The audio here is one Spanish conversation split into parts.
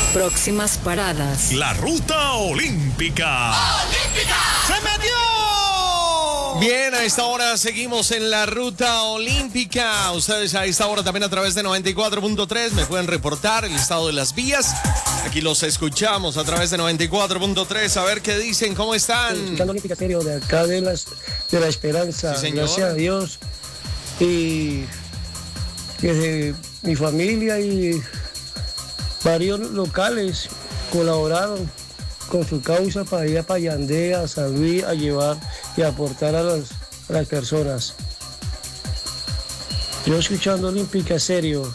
Próximas paradas. La ruta olímpica. ¡Olímpica! ¡Se metió! Bien, a esta hora seguimos en la ruta olímpica. Ustedes a esta hora también a través de 94.3 me pueden reportar el estado de las vías. Aquí los escuchamos a través de 94.3. A ver qué dicen, cómo están. Escuchando Olímpica Estéreo de acá de la Esperanza. Sí, señor. Gracias a Dios. Y desde mi familia y varios locales colaboraron con su causa para ir a Payandé, a San Luis, a llevar y aportar a las personas. Yo escuchando Olímpica Estéreo.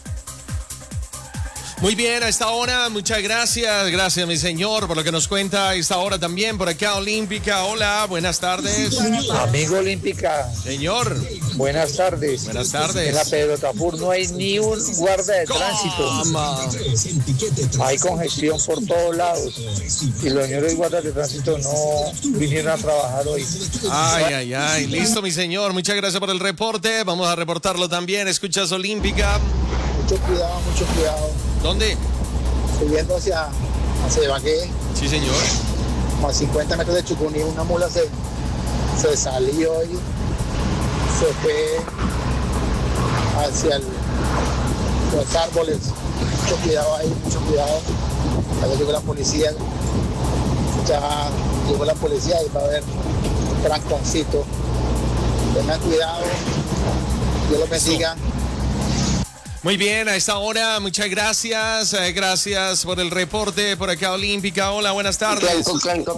Muy bien, a esta hora, muchas gracias. Gracias, mi señor, por lo que nos cuenta a esta hora también por acá, Olímpica. Hola, buenas tardes. Amigo Olímpica. Señor. Buenas tardes. Buenas tardes. En la Pedro Tafur no hay ni un guarda de tránsito. Hay congestión por todos lados. Y los señores guardas de tránsito no vinieron a trabajar hoy. Ay. Listo, mi señor. Muchas gracias por el reporte. Vamos a reportarlo también. Escuchas Olímpica. Mucho cuidado. ¿Dónde? Subiendo hacia Ibagué, Sí, señor. como a 50 metros de Chucuní, una mula se salió y se fue hacia los árboles. Mucho cuidado ahí, mucho cuidado. Ya llegó la policía, y va a haber un tranconcito. Tengan cuidado, Dios los bendiga. Muy bien, a esta hora, muchas gracias. Gracias por el reporte por acá, Olímpica. Hola, buenas tardes. Tranco,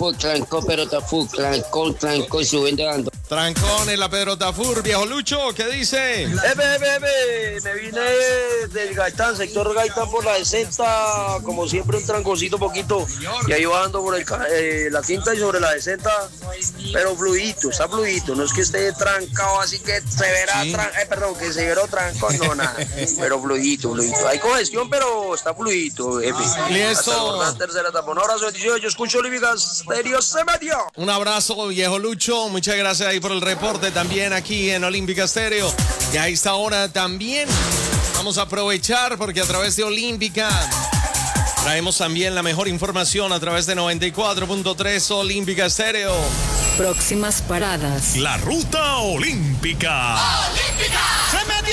subiendo dando. Trancón en la Pedro Tafur, viejo Lucho, ¿qué dice? Me vine del Gaitán, sector Gaitán por la 60, como siempre un tranconcito poquito, y ahí bajando por la quinta y sobre la 60, pero fluidito, está fluidito, no es que esté trancado así que se verá, sí. que se verá trancón, no, nada, pero fluidito, hay congestión, pero está fluidito, Listo. Hasta la tercera etapa, un abrazo, bendiciones, yo escucho Olímpica Estéreo, se metió. Un abrazo, viejo Lucho, muchas gracias ahí por el reporte también aquí en Olímpica Estéreo. Y a esta hora también vamos a aprovechar porque a través de Olímpica traemos también la mejor información a través de 94.3 Olímpica Estéreo. Próximas paradas. La ruta olímpica. ¡Olímpica! ¡Se metió!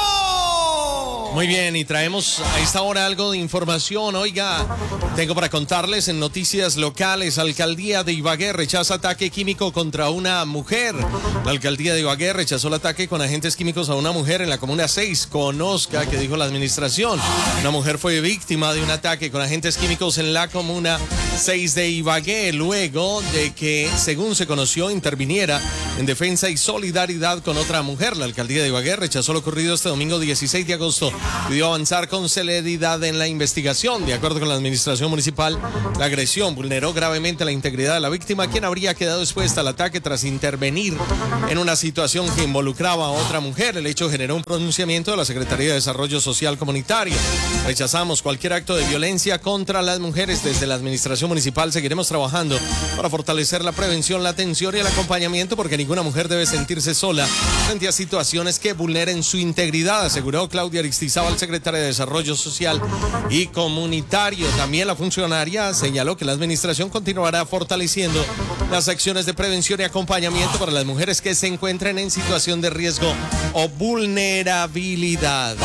Muy bien, y traemos a esta hora algo de información. Oiga, tengo para contarles en noticias locales, Alcaldía de Ibagué rechaza ataque químico contra una mujer. La Alcaldía de Ibagué rechazó el ataque con agentes químicos a una mujer en la Comuna 6. Conozca que dijo la administración. Una mujer fue víctima de un ataque con agentes químicos en la Comuna 6 de Ibagué, luego de que, según se conoció, interviniera en defensa y solidaridad con otra mujer. La Alcaldía de Ibagué rechazó lo ocurrido este domingo 16 de agosto. Pidió avanzar con celeridad en la investigación. De acuerdo con la administración municipal, la agresión vulneró gravemente la integridad de la víctima, quien habría quedado expuesta al ataque tras intervenir en una situación que involucraba a otra mujer. El hecho generó un pronunciamiento de la Secretaría de Desarrollo Social Comunitario. Rechazamos cualquier acto de violencia contra las mujeres. Desde la administración municipal seguiremos trabajando para fortalecer la prevención, la atención y el acompañamiento, porque ninguna mujer debe sentirse sola frente a situaciones que vulneren su integridad, aseguró Claudia Aristizábal, secretaria de Desarrollo Social y Comunitario. También la funcionaria señaló que la administración continuará fortaleciendo las acciones de prevención y acompañamiento para las mujeres que se encuentren en situación de riesgo o vulnerabilidad.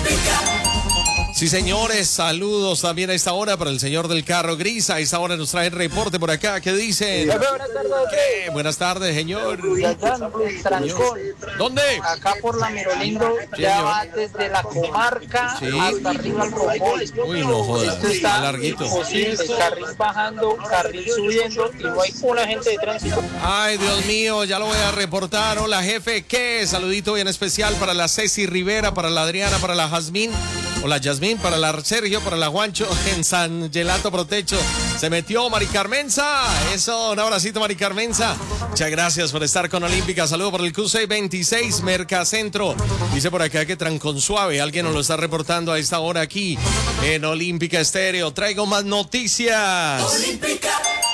Sí, señores, saludos también a esta hora para el señor del carro gris. A esta hora nos trae el reporte por acá. ¿Qué dicen? ¿Qué? Buenas tardes, señor. Trancón. ¿Dónde? Acá por la Merolindo, ya va desde la comarca hasta arriba al Rombol. Uy, no jodas, Esto está larguito. imposible, carril bajando, carril subiendo y no hay una gente de tránsito. Ay, Dios mío, ya lo voy a reportar. Hola, jefe, ¿qué? Saludito bien especial para la Ceci Rivera, para la Adriana, para la Jazmín. Hola, Yasmín, para la Sergio, para la Juancho, en San Gelato Protecho. Se metió Mari Carmenza. Eso, un abracito, Mari Carmenza. Muchas gracias por estar con Olímpica. Saludo por el Q626, Mercacentro. Dice por acá que trancón suave. Alguien nos lo está reportando a esta hora aquí en Olímpica Estéreo. Traigo más noticias. Olímpica.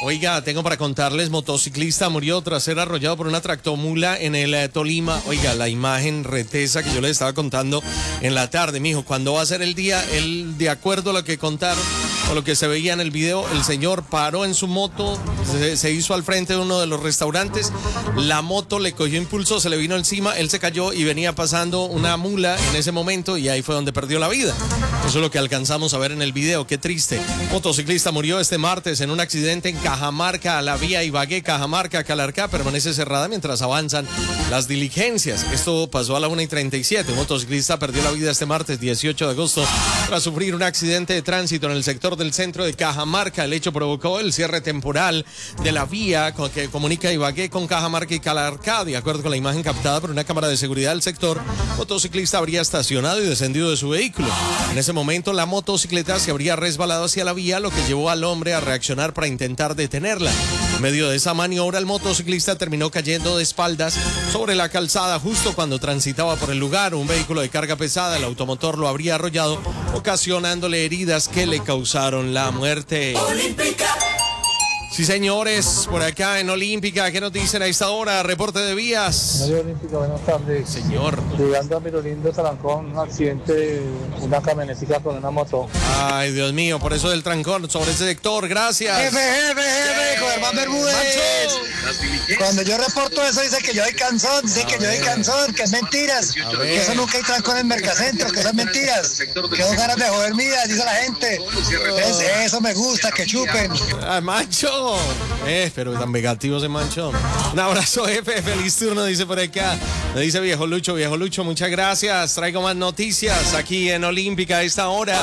Oiga, tengo para contarles, motociclista murió tras ser arrollado por una tractomula en el Tolima. Oiga, la imagen retesa que yo les estaba contando en la tarde, mijo. ¿Cuándo va a ser el día? De acuerdo a lo que contaron o lo que se veía en el video, el señor paró en su moto, se hizo al frente de uno de los restaurantes, la moto le cogió impulso, se le vino encima, él se cayó y venía pasando una mula en ese momento y ahí fue donde perdió la vida. Eso es lo que alcanzamos a ver en el video, qué triste. Motociclista murió este martes en un accidente en Cajamarca, la vía Ibagué, Cajamarca, Calarcá, permanece cerrada mientras avanzan las diligencias. Esto pasó a la 1:37. Un motociclista perdió la vida este martes 18 de agosto tras sufrir un accidente de tránsito en el sector del centro de Cajamarca. El hecho provocó el cierre temporal de la vía que comunica Ibagué con Cajamarca y Calarcá. De acuerdo con la imagen captada por una cámara de seguridad del sector, el motociclista habría estacionado y descendido de su vehículo. En ese momento, la motocicleta se habría resbalado hacia la vía, lo que llevó al hombre a reaccionar para intentar detenerla. En medio de esa maniobra, el motociclista terminó cayendo de espaldas sobre la calzada justo cuando transitaba por el lugar. Un vehículo de carga pesada, el automotor, lo habría arrollado, ocasionándole heridas que le causaron la muerte. ¡Olímpica! Sí, señores, por acá en Olímpica, ¿qué nos dicen a esta hora? Reporte de vías. Radio Olímpica, buenas tardes. Señor. Llegando a Mirolindo, trancón, un accidente, una camionetica con una moto. Ay, Dios mío, por eso del trancón sobre ese sector, gracias. Jefe, con Germán Bermúdez. Cuando yo reporto eso, dice que yo soy cansón, que es mentiras, que eso nunca hay trancón en Mercacentro, que son mentiras, que son ganas de joder mías, dice la gente. Eso me gusta, que chupen. ¡Ah, Mancho! Pero tan negativo ese Mancho. Un abrazo, jefe, feliz turno, dice por acá. Me dice viejo Lucho, muchas gracias. Traigo más noticias aquí en Olímpica a esta hora.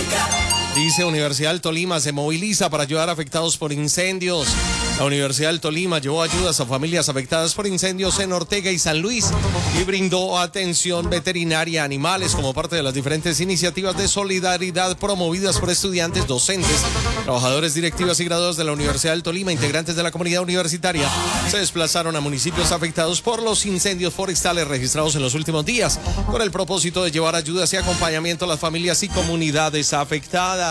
Dice Universidad del Tolima se moviliza para ayudar a afectados por incendios. La Universidad del Tolima llevó ayudas a familias afectadas por incendios en Ortega y San Luis y brindó atención veterinaria a animales como parte de las diferentes iniciativas de solidaridad promovidas por estudiantes, docentes, trabajadores, directivas y graduados de la Universidad del Tolima, integrantes de la comunidad universitaria. Se desplazaron a municipios afectados por los incendios forestales registrados en los últimos días con el propósito de llevar ayudas y acompañamiento a las familias y comunidades afectadas.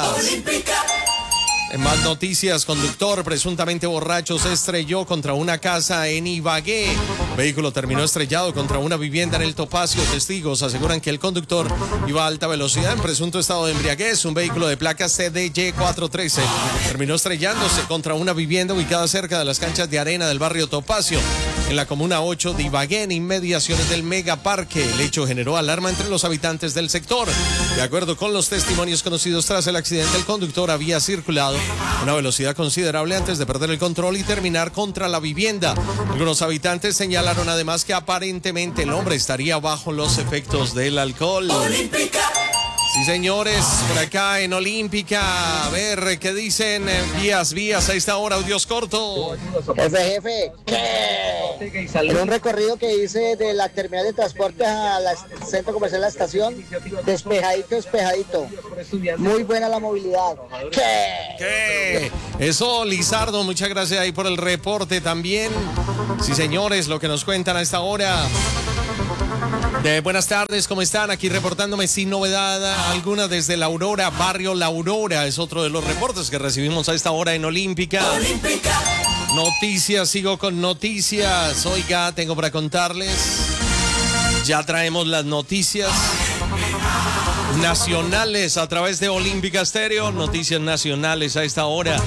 En más noticias, conductor presuntamente borracho se estrelló contra una casa en Ibagué. El vehículo terminó estrellado contra una vivienda en el Topacio. Testigos aseguran que el conductor iba a alta velocidad en presunto estado de embriaguez. Un vehículo de placa CDY 413 terminó estrellándose contra una vivienda ubicada cerca de las canchas de arena del barrio Topacio, en la comuna 8 de Ibagué, en inmediaciones del Megaparque. El hecho generó alarma entre los habitantes del sector. De acuerdo con los testimonios conocidos tras el accidente, el conductor había circulado a una velocidad considerable antes de perder el control y terminar contra la vivienda. Algunos habitantes señalaron además que aparentemente el hombre estaría bajo los efectos del alcohol. ¡Olímpica! Sí, señores, por acá en Olímpica, a ver qué dicen. Vías a esta hora, audios cortos. Jefe, en un recorrido que hice de la terminal de transporte al centro comercial La Estación, despejadito. Muy buena la movilidad. ¿Qué? Eso, Lizardo, muchas gracias ahí por el reporte también. Sí, señores, lo que nos cuentan a esta hora. Buenas tardes, ¿cómo están? Aquí reportándome sin novedad alguna desde La Aurora, barrio La Aurora. Es otro de los reportes que recibimos a esta hora en Olímpica. Noticias, sigo con noticias. Oiga, tengo para contarles. Ya traemos las noticias nacionales a través de Olímpica Estéreo. Noticias nacionales a esta hora.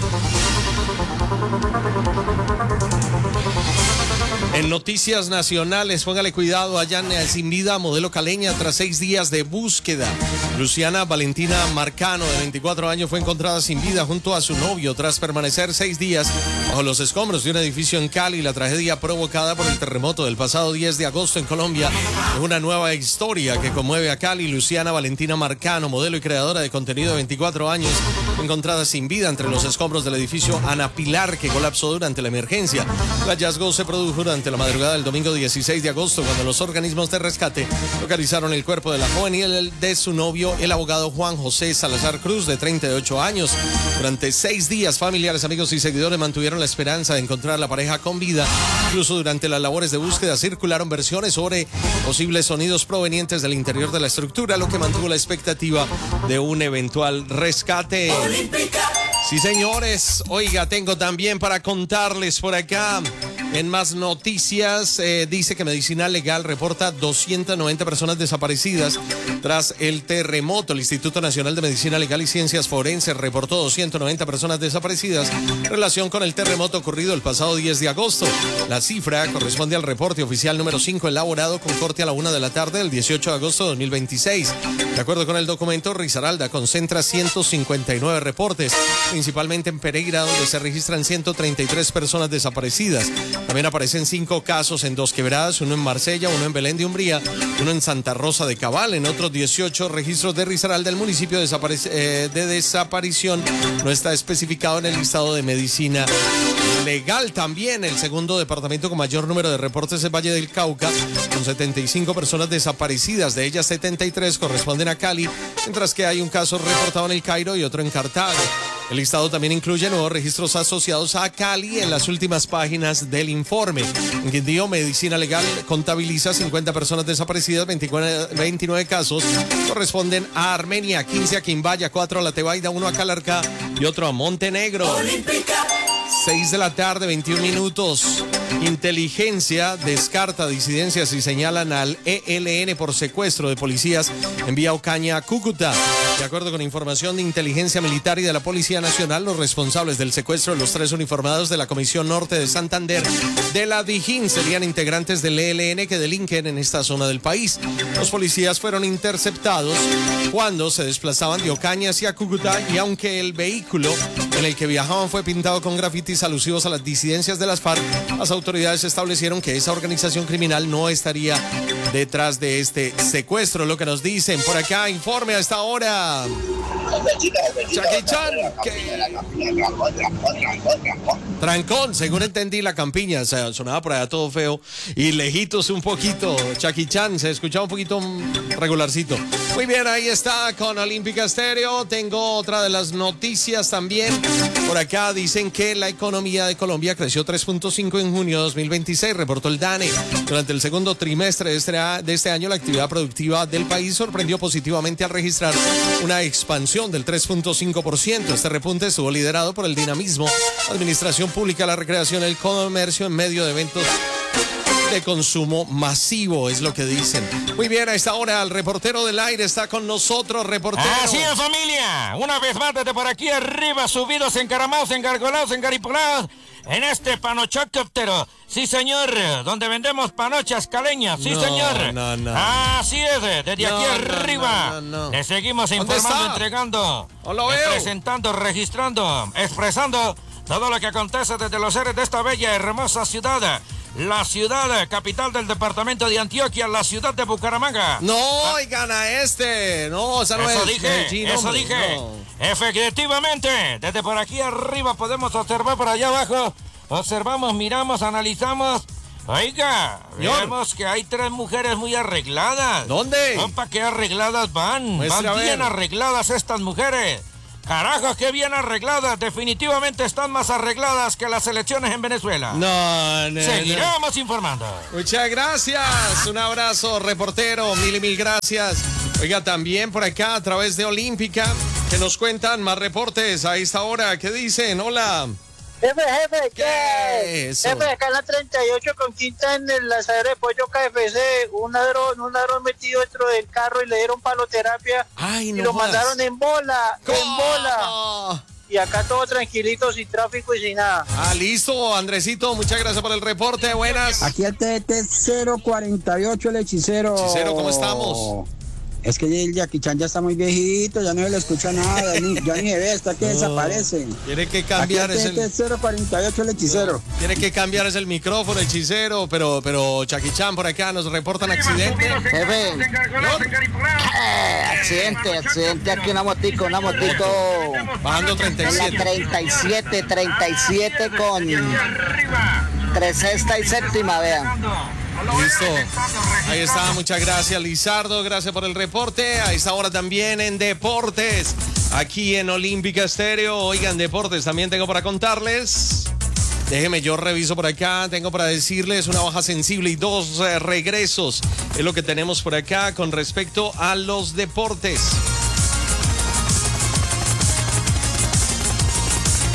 En noticias nacionales, póngale cuidado, hallan sin vida a modelo caleña tras 6 días de búsqueda. Luciana Valentina Marcano, de 24 años, fue encontrada sin vida junto a su novio tras permanecer 6 días bajo los escombros de un edificio en Cali. La tragedia provocada por el terremoto del pasado 10 de agosto en Colombia es una nueva historia que conmueve a Cali. Luciana Valentina Marcano, modelo y creadora de contenido de 24 años, fue encontrada sin vida entre los escombros del edificio Ana Pilar, que colapsó durante la emergencia. El hallazgo se produjo durante la madrugada del domingo 16 de agosto, cuando los organismos de rescate localizaron el cuerpo de la joven y el de su novio, el abogado Juan José Salazar Cruz, de 38 años. Durante 6 días, familiares, amigos y seguidores mantuvieron la esperanza de encontrar a la pareja con vida. Incluso durante las labores de búsqueda circularon versiones sobre posibles sonidos provenientes del interior de la estructura, lo que mantuvo la expectativa de un eventual rescate. ¡Olímpica! Sí, señores. Oiga, tengo también para contarles por acá. En más noticias, dice que Medicina Legal reporta 290 personas desaparecidas tras el terremoto. El Instituto Nacional de Medicina Legal y Ciencias Forenses reportó 290 personas desaparecidas en relación con el terremoto ocurrido el pasado 10 de agosto. La cifra corresponde al reporte oficial número 5 elaborado con corte a la 1 de la tarde del 18 de agosto de 2026. De acuerdo con el documento, Risaralda concentra 159 reportes, principalmente en Pereira, donde se registran 133 personas desaparecidas. También aparecen 5 casos en Dos Quebradas, uno en Marsella, uno en Belén de Umbría, uno en Santa Rosa de Cabal. En otros 18 registros de Risaralda, el municipio de desaparición no está especificado en el listado de Medicina Legal. También el segundo departamento con mayor número de reportes es Valle del Cauca, con 75 personas desaparecidas. De ellas, 73 corresponden a Cali, mientras que hay un caso reportado en el Cairo y otro en Cartago. El listado también incluye nuevos registros asociados a Cali en las últimas páginas del informe. En Quindío, Medicina Legal contabiliza 50 personas desaparecidas, 29 casos corresponden a Armenia, 15 a Quimbaya, 4 a La Tebaida, 1 a Calarcá y otro a Montenegro. Olímpica. 6 de la tarde, 21 minutos. Inteligencia descarta disidencias y señalan al ELN por secuestro de policías en vía Ocaña, Cúcuta. De acuerdo con información de inteligencia militar y de la Policía Nacional, los responsables del secuestro de los 3 uniformados de la Comisión Norte de Santander de la Dijín serían integrantes del ELN que delinquen en esta zona del país. Los policías fueron interceptados cuando se desplazaban de Ocaña hacia Cúcuta, y aunque el vehículo en el que viajaban fue pintado con grafitis alusivos a las disidencias de las FARC, las autoridades establecieron que esa organización criminal no estaría detrás de este secuestro. Lo que nos dicen por acá, informe a esta hora. Jackie Chan. Trancón, según entendí, la campiña, o sea, sonaba por allá todo feo y lejitos un poquito. Jackie Chan, se escuchaba un poquito regularcito. Muy bien, ahí está con Olímpica Estéreo. Tengo otra de las noticias también. Por acá dicen que la economía de Colombia creció 3.5 en junio de 2026, reportó el DANE. Durante el segundo trimestre de este año, la actividad productiva del país sorprendió positivamente al registrar una expansión del 3.5%. Este repunte estuvo liderado por el dinamismo, administración pública, la recreación, el comercio en medio de eventos de consumo masivo, es lo que dicen. Muy bien, a esta hora el reportero del aire está con nosotros, reportero. Así es, familia. Una vez más desde por aquí arriba, subidos, encaramados, engargolados, engaripulados, en este panochóptero. Sí, señor, donde vendemos panochas caleñas. Sí, señor. No. Así es, desde aquí arriba. Le seguimos informando, entregando, presentando, registrando, expresando todo lo que acontece desde los seres de esta bella y hermosa ciudad. La ciudad capital del departamento de Antioquia, la ciudad de Bucaramanga. No, oigan a este. No, esa no eso es. Dije, eso dije. No. Efectivamente, desde por aquí arriba podemos observar por allá abajo. Observamos, miramos, analizamos. Oiga, vemos que hay 3 mujeres muy arregladas. ¿Dónde? Opa, qué arregladas van. Van bien arregladas estas mujeres. Carajo, qué bien arregladas. Definitivamente están más arregladas que las elecciones en Venezuela. No. Seguiremos informando. Muchas gracias. Un abrazo, reportero. Mil gracias. Oiga, también por acá a través de Olímpica, que nos cuentan más reportes a esta hora. ¿Qué dicen? Hola. Jefe, ¿qué? Jefe, acá en la 38 con quinta en el asadero de pollo KFC, un ladrón metido dentro del carro y le dieron paloterapia. Ay, y lo mandaron en bola. Y acá todo tranquilito, sin tráfico y sin nada. Listo, Andresito, muchas gracias por el reporte, buenas. Aquí el TT 048, el hechicero. Hechicero, ¿cómo estamos? Es que el Jackie Chan ya está muy viejito, ya no se le escucha nada, ya ni se ve, está que desaparece. Tiene que cambiar el 048 el hechicero. Tiene que cambiar el micrófono, hechicero, pero Jackie Chan por acá nos reportan accidente. Jefe, accidente aquí, una motico. Bajando 37. En la 37 con 3 sexta y séptima, vean. Listo. Ahí está, muchas gracias, Lizardo. Gracias por el reporte. A esta hora también en Deportes, aquí en Olímpica Estéreo. Oigan, Deportes, también tengo para contarles. Déjeme, yo reviso por acá. Tengo para decirles una baja sensible y 2 regresos. Es lo que tenemos por acá con respecto a los deportes.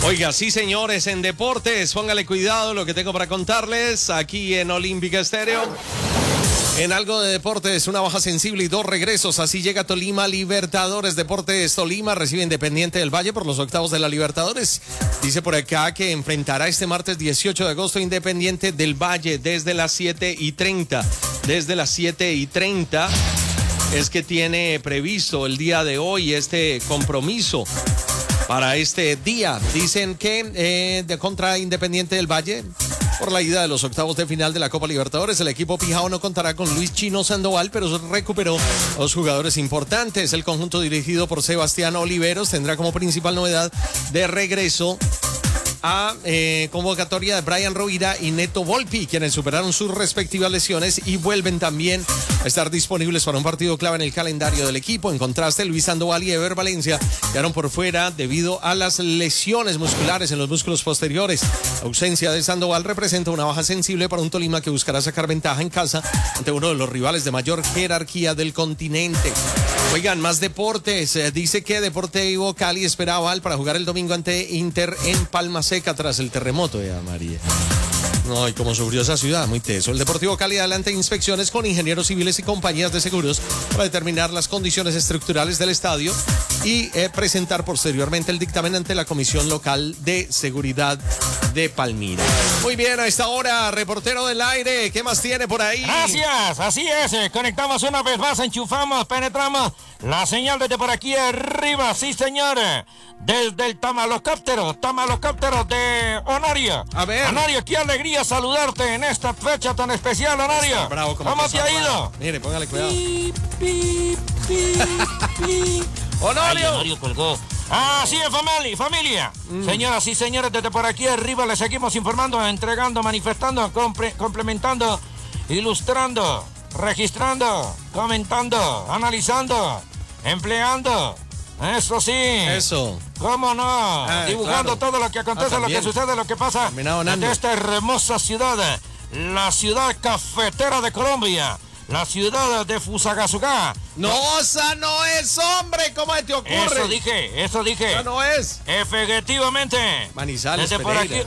Oiga, sí, señores, en deportes, póngale cuidado lo que tengo para contarles aquí en Olímpica Estéreo. En algo de deportes, una baja sensible y 2 regresos. Así llega Tolima Libertadores. Deportes Tolima recibe Independiente del Valle por los octavos de la Libertadores. Dice por acá que enfrentará este martes 18 de agosto Independiente del Valle desde las 7:30. Desde las 7:30 es que tiene previsto el día de hoy este compromiso. Para este día, dicen que de contra Independiente del Valle, por la ida de los octavos de final de la Copa Libertadores, el equipo pijao no contará con Luis Chino Sandoval, pero recuperó a los jugadores importantes. El conjunto dirigido por Sebastián Oliveros tendrá como principal novedad de regreso a convocatoria de Brian Rovira y Neto Volpi, quienes superaron sus respectivas lesiones y vuelven también a estar disponibles para un partido clave en el calendario del equipo. En contraste, Luis Sandoval y Ever Valencia quedaron por fuera debido a las lesiones musculares en los músculos posteriores. La ausencia de Sandoval representa una baja sensible para un Tolima que buscará sacar ventaja en casa ante uno de los rivales de mayor jerarquía del continente. Oigan, más deportes. Dice que Deportivo Cali espera aval para jugar el domingo ante Inter en Palma Seca tras el terremoto de María. No, y como sufrió esa ciudad, muy teso. El Deportivo Cali adelanta inspecciones con ingenieros civiles y compañías de seguros para determinar las condiciones estructurales del estadio y presentar posteriormente el dictamen ante la Comisión Local de Seguridad de Palmira. Muy bien, a esta hora, reportero del aire, ¿qué más tiene por ahí? Gracias, así es, conectamos una vez más, enchufamos, penetramos la señal desde por aquí arriba, sí señores, desde el tamalocóptero de Honorio. A ver. Honorio, qué alegría saludarte en esta fecha tan especial, Honorio. Bravo, ¿Cómo te ha ido? Mire, póngale cuidado. Honorio. Ay, Honorio colgó. Así es, familia. Señoras y señores, desde por aquí arriba les seguimos informando, entregando, manifestando, complementando, ilustrando, registrando, comentando, analizando, empleando. Eso sí. Eso. ¿Cómo no? Dibujando claro. Todo lo que acontece, lo que sucede, lo que pasa en esta hermosa ciudad, la ciudad cafetera de Colombia. La ciudad de Fusagasugá. No, esa no es, hombre. ¿Cómo te ocurre? Eso dije. Esa no es. Efectivamente. Manizales, desde por aquí,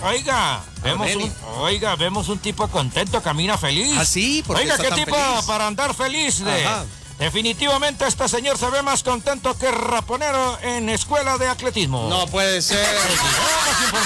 vemos un tipo contento, camina feliz. ¿Ah, sí? ¿Por qué oiga, está qué tan tipo feliz? para andar feliz. Definitivamente este señor se ve más contento que raponero en escuela de atletismo. No puede ser.